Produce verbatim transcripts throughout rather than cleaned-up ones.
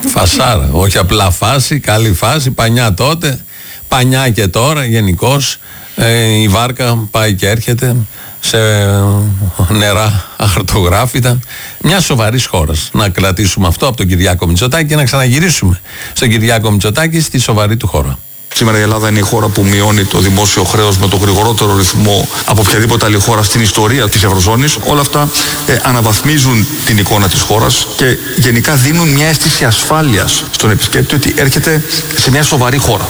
Φασάρα, όχι απλά φάση, καλή φάση, πανιά τότε, πανιά και τώρα γενικώς. Ε, η βάρκα πάει και έρχεται σε νερά αχαρτογράφητα μια σοβαρή χώρα. Να κρατήσουμε αυτό από τον Κυριάκο Μητσοτάκη και να ξαναγυρίσουμε στον Κυριάκο Μητσοτάκη στη σοβαρή του χώρα. Σήμερα η Ελλάδα είναι η χώρα που μειώνει το δημόσιο χρέος με το γρηγορότερο ρυθμό από οποιαδήποτε άλλη χώρα στην ιστορία της Ευρωζώνης. Όλα αυτά ε, αναβαθμίζουν την εικόνα της χώρας και γενικά δίνουν μια αίσθηση ασφάλειας στον επισκέπτη ότι έρχεται σε μια σοβαρή χώρα.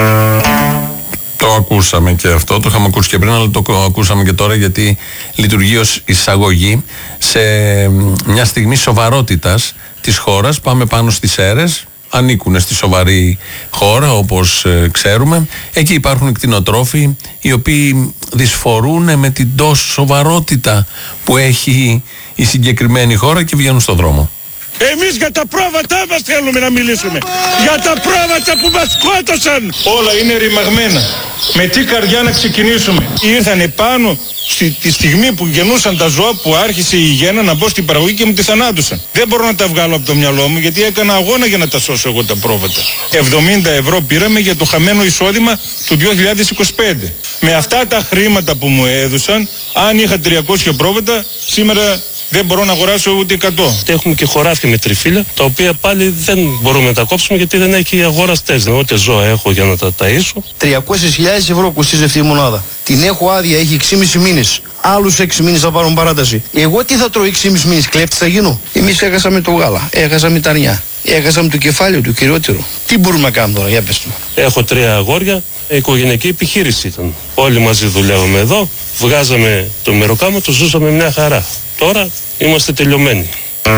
Το ακούσαμε και αυτό, το είχαμε ακούσει και πριν, αλλά το ακούσαμε και τώρα, γιατί λειτουργεί ως εισαγωγή σε μια στιγμή σοβαρότητας της χώρας. Πάμε πάνω στις αίρες, ανήκουν στη σοβαρή χώρα όπως ε, ξέρουμε. Εκεί υπάρχουν κτηνοτρόφοι οι οποίοι δυσφορούν με την τόσο σοβαρότητα που έχει η συγκεκριμένη χώρα και βγαίνουν στον δρόμο. Εμείς για τα πρόβατά μας θέλουμε να μιλήσουμε. Για τα πρόβατα που μας σκότωσαν. Όλα είναι ρημαγμένα. Με τι καρδιά να ξεκινήσουμε. Ήρθανε πάνω στη τη στιγμή που γεννούσαν τα ζώα, που άρχισε η γέννα να μπω στην παραγωγή και μου τη θανάτουσαν. Δεν μπορώ να τα βγάλω από το μυαλό μου, γιατί έκανα αγώνα για να τα σώσω εγώ τα πρόβατα. εβδομήντα ευρώ πήραμε για το χαμένο εισόδημα του δύο χιλιάδες είκοσι πέντε. Με αυτά τα χρήματα που μου έδωσαν, αν είχα τριακόσια πρόβατα, σήμερα δεν μπορώ να αγοράσω ούτε εκατό. Έχουμε και χωράφια με τριφύλια, τα οποία πάλι δεν μπορούμε να τα κόψουμε γιατί δεν έχει αγοραστές. Ούτε ζώα έχω για να τα ταΐσω. τριακόσιες χιλιάδες ευρώ κοστίζει αυτή η μονάδα. Την έχω άδεια, έχει έξι και μισό μήνες. Άλλους έξι μήνες θα πάρουν παράταση. Εγώ τι θα τρώω έξι και μισό μήνες, κλέπτης θα γίνω. Εμείς έχασαμε το γάλα, έχασαμε τα αρνιά, έχασαμε το κεφάλαιο του κυριότερο. Τι μπορούμε να κάνουμε τώρα, για πες μου. Έχω τρία αγόρια, οικογενειακή επιχείρηση ήταν. Όλοι μαζί δουλεύαμε εδώ, βγάζαμε το μεροκάμα, το ζούσαμε μια χαρά. Τώρα είμαστε τελειωμένοι.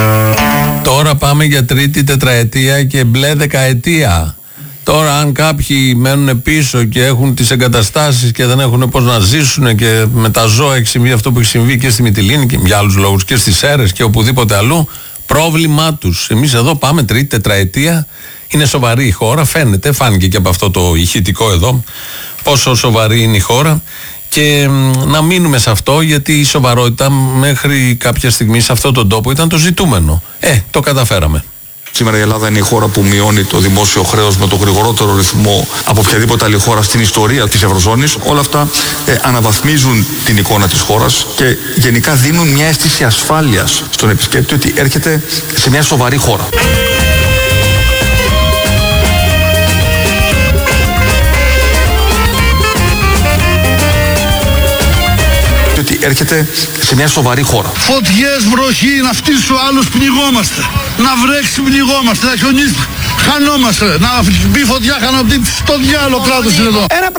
Τώρα πάμε για τρίτη τετραετία και μπλε δεκαετία. Τώρα αν κάποιοι μένουν πίσω και έχουν τις εγκαταστάσεις και δεν έχουν πώς να ζήσουν, και με τα ζώα έχει συμβεί αυτό που έχει συμβεί και στη Μυτιλήνη και για άλλους λόγους και στις Σέρρες και οπουδήποτε αλλού, πρόβλημά τους. Εμείς εδώ πάμε τρίτη τετραετία, είναι σοβαρή η χώρα, φαίνεται, φάνηκε και από αυτό το ηχητικό εδώ πόσο σοβαρή είναι η χώρα. Και να μείνουμε σε αυτό, γιατί η σοβαρότητα μέχρι κάποια στιγμή σε αυτόν τον τόπο ήταν το ζητούμενο. Ε, το καταφέραμε. Σήμερα η Ελλάδα είναι η χώρα που μειώνει το δημόσιο χρέος με το γρηγορότερο ρυθμό από οποιαδήποτε άλλη χώρα στην ιστορία της Ευρωζώνης. Όλα αυτά ε, αναβαθμίζουν την εικόνα της χώρας και γενικά δίνουν μια αίσθηση ασφάλειας στον επισκέπτη ότι έρχεται σε μια σοβαρή χώρα. Ότι έρχεται σε μια σοβαρή χώρα. Φωτιές, βροχή, να φτύσει ο άλλος, πνιγόμαστε. Να βρέξει, πνιγόμαστε. Να χιονίσει, χανόμαστε. Να μπει φωτιά, χανόμαστε. Στο διάλογο κράτος είναι εδώ. Ένα